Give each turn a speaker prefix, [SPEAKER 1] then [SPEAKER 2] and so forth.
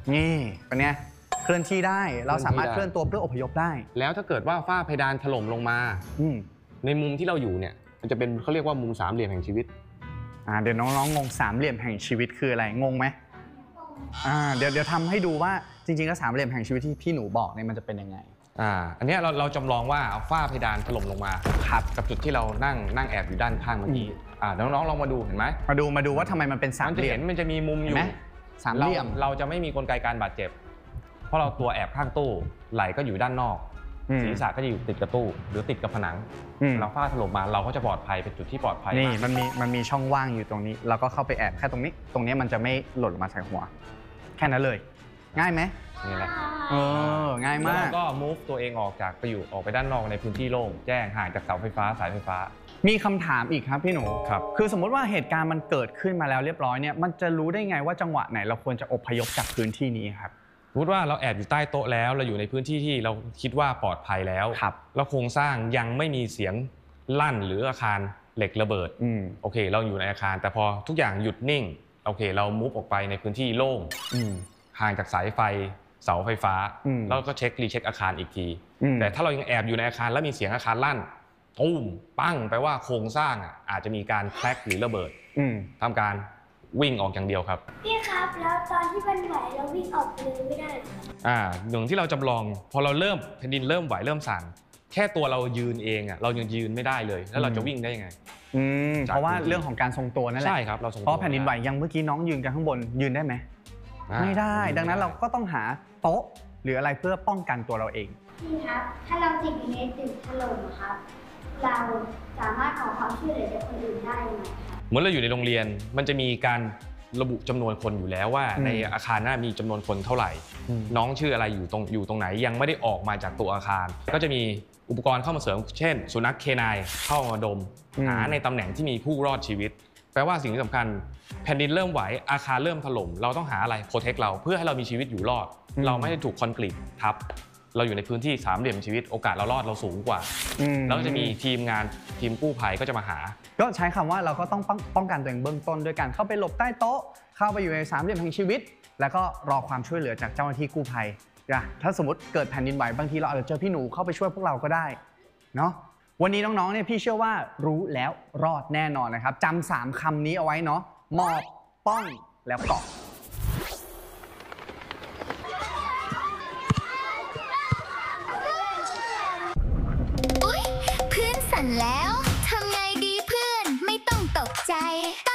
[SPEAKER 1] นี่เป็นไงเคลื่อนที่ได้เราสามารถเคลื่อนตัวเพื่ออพยพได้
[SPEAKER 2] แล้วถ้าเกิดว่าฝ้าเพดานถล่มลงมาในมุมที่เราอยู่เนี่ยมันจะเป็นเขาเรียกว่ามุมสามเหลี่ยมแห่งชีวิต
[SPEAKER 1] เดี๋ยวน้องๆงงสามเหลี่ยมแห่งชีวิตคืออะไรงงไหมเดี๋ยวทำให้ดูว่าจริงๆแล้วสามเหลี่ยมแห่งชีวิตที่พี่หนูบอกเนี่ยมันจะเป็นยังไง
[SPEAKER 2] อันนี้เราจำลองว่าเอาฝ้าเพดานถล่มลงมาครับกับจุดที่เรานั่งแอบอยู่ด้านข้างเมื่อกี้น้องๆลองมาดูเห็นไหม
[SPEAKER 1] มาดูว่าทำไมมันเป็นสามเหลี่ยม
[SPEAKER 2] มันจะมีมุมอยู่
[SPEAKER 1] สามเหลี่ยม
[SPEAKER 2] เราจะไม่มีกลไกการบาดเจ็บเพราะเราตัวแอบข้างตู้ไหล่ก็อยู่ด้านนอกศีรษะก็จะอยู่ติดกับตู้หรือติดกับผนังเราฝ้าถล่มมาเราก็จะปลอดภัยเป็นจุดที่ปลอดภัย
[SPEAKER 1] นี่มันมีช่องว่างอยู่ตรงนี้เราก็เข้าไปแอบแค่ตรงนี้มันจะไม่หล่นมาใส่หัวแค่นั้นเลยง่ายไหม
[SPEAKER 2] นี่แหละ
[SPEAKER 1] ง่ายมาก
[SPEAKER 2] แล้วก็ move ตัวเองออกไปด้านนอกในพื้นที่โล่งแจ้งห่างจากเสาไฟฟ้าสายไฟฟ้า
[SPEAKER 1] มีคำถามอีกครับพี่หนูคือสมมติว่าเหตุการณ์มันเกิดขึ้นมาแล้วเรียบร้อยเนี่ยมันจะรู้ได้ไงว่าจังหวะไหนเราควรจะอพยพจากพื้นที่นี้ครับ
[SPEAKER 2] สมมติว่าเราแอบอยู่ใต้โต๊ะแล้วเราอยู่ในพื้นที่ที่เราคิดว่าปลอดภัยแล้วแล้วโครงสร้างยังไม่มีเสียงลั่นหรืออาคารเหล็กระเบิดโอเคเราอยู่ในอาคารแต่พอทุกอย่างหยุดนิ่งโอเคเรามุฟออกไปในพื้นที่โล่งห่างจากสายไฟเสาไฟฟ้าแล้วก็รีเช็คอาคารอีกทีแต่ถ้าเรายังแอบอยู่ในอาคารแล้วมีเสียงอาคารลั่นตุ้มปั้งแปลว่าโครงสร้างอาจจะมีการแคร็กหรือระเบิดทำการวิ่งออกอย่างเดียวครับ
[SPEAKER 3] พี่ครับแล้วตอนที่มันไหวเราวิ่งออกไปเลยไม่ได้ครับ
[SPEAKER 2] หนึ่งที่เราจำลองพอเราเริ่มแผ่นดินเริ่มไหวเริ่มสั่นแค่ตัวเรายืนเองเรายังยืนไม่ได้เลยแล้วเราจะวิ่งได้ยังไง
[SPEAKER 1] เพราะว่าเรื่องของการทรงตัวนั่นแหละ
[SPEAKER 2] ใช่ครับเราทรงตัว
[SPEAKER 1] เพราะแผ่นดินไหวยังเมื่อกี้น้องยืนกันข้างบนยืนได้ไหมไม่ได้ดังนั้นเราก็ต้องหาโต๊ะหรืออะไรเพื่อป้องกันตัวเราเอง
[SPEAKER 3] พี่ครับถ้าเราติดอยู่ในตึกถล่มครับเราสามารถขอความช่วยเหลือจากคนอื่นได้ไหมครับ
[SPEAKER 2] เหมือนเราอยู่ในโรงเรียนมันจะมีการระบุจำนวนคนอยู่แล้วว่าในอาคารนั้นมีจำนวนคนเท่าไหร่น้องชื่ออะไรอยู่ตรงไหนยังไม่ได้ออกมาจากตัวอาคารก็จะมีอุปกรณ์เข้ามาเสริมเช่นสุนัขเคนายเข้ามาดมหาในตำแหน่งที่มีผู้รอดชีวิตแปลว่าสิ่งที่สำคัญแผ่นดินเริ่มไหวอาคารเริ่มถล่มเราต้องหาอะไรโปรเทคเราเพื่อให้เรามีชีวิตอยู่รอดเราไม่ได้ถูกคอนกรีตทับเราอยู่ในพื้นที่สามเหลี่ยมชีวิตโอกาสเรารอดเราสูงกว่าแล้วจะมีทีมกู้ภัยก็จะมาหา
[SPEAKER 1] ก็ใช้คำว่าเราก็ต้องป้องกันตัวเองเบื้องต้นด้วยการเข้าไปหลบใต้โต๊ะเข้าไปอยู่ในสามเหลี่ยมแห่งชีวิตแล้วก็รอความช่วยเหลือจากเจ้าหน้าที่กู้ภัยถ้าสมมติเกิดแผ่นดินไหวบางทีเราอาจจะเจอพี่หนูเข้าไปช่วยพวกเราก็ได้เนาะวันนี้น้องๆเนี่ยพี่เชื่อว่ารู้แล้วรอดแน่นอนนะครับจำ3คำนี้เอาไว้เนาะหมอบป้องแล้วเกาะ
[SPEAKER 4] เพื่อนสั่นแล้วทำไงดีเพื่อนไม่ต้องตกใจ